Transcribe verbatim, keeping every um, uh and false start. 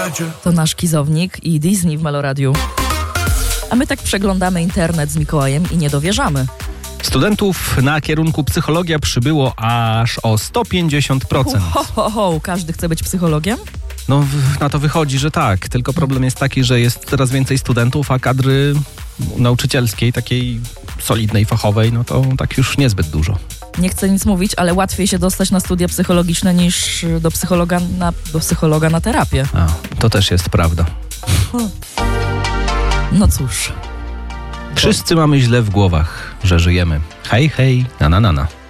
To nasz Kizownik i Disney w Meloradiu. A my tak przeglądamy internet z Mikołajem i nie dowierzamy. Studentów na kierunku psychologia przybyło aż o sto pięćdziesiąt procent. Ho, ho, ho, każdy chce być psychologiem? No w- na to wychodzi, że tak. Tylko problem jest taki, że jest coraz więcej studentów, a kadry nauczycielskiej, takiej solidnej, fachowej, no to tak już niezbyt dużo. Nie chcę nic mówić, ale łatwiej się dostać na studia psychologiczne niż do psychologa na, do psychologa na terapię. A, to też jest prawda. No cóż. Wszyscy mamy źle w głowach, że żyjemy. Hej, hej, na na na na.